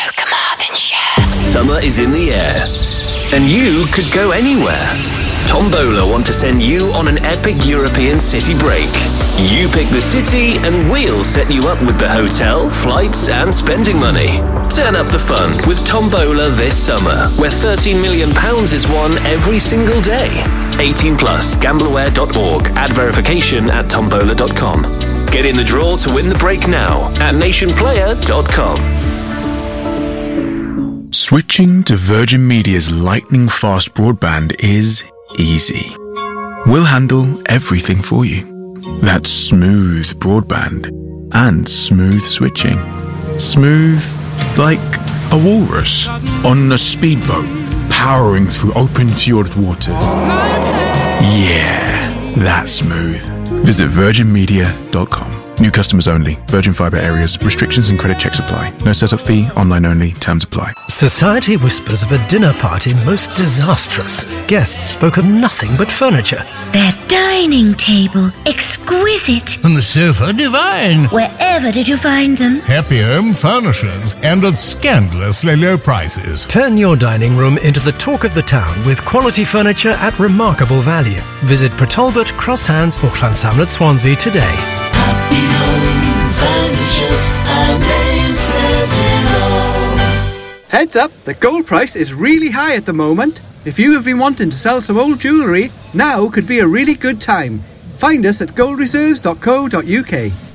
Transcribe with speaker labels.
Speaker 1: Radio Carmarthenshire.
Speaker 2: Summer is in the air, and you could go anywhere. Tombola want to send you on an epic European city break. You pick the city and we'll set you up with the hotel, flights and spending money. Turn up the fun with Tombola this summer, where £13 million is won every single day. 18 plus, gambleaware.org. Add verification at tombola.com. Get in the draw to win the break now at nationplayer.com.
Speaker 3: Switching to Virgin Media's lightning-fast broadband is easy. We'll handle everything for you. That's smooth broadband and smooth switching. Smooth like a walrus on a speedboat powering through open fjord waters. Yeah, that's smooth. Visit virginmedia.com. New customers only. Virgin Fibre areas. Restrictions and credit checks apply. No setup fee. Online only. Terms apply.
Speaker 4: Society whispers of a dinner party most disastrous. Guests spoke of nothing but furniture.
Speaker 5: Their dining table, exquisite.
Speaker 6: And the sofa, divine.
Speaker 5: Wherever did you find them?
Speaker 6: Happy Home Furnishers, and at scandalously low prices.
Speaker 4: Turn your dining room into the talk of the town with quality furniture at remarkable value. Visit Port Crosshands or Llansamlet, Swansea today.
Speaker 7: Happy Home Furnishers, our name says it all.
Speaker 8: Heads up, the gold price is really high at the moment. If you have been wanting to sell some old jewellery, now could be a really good time. Find us at goldreserves.co.uk.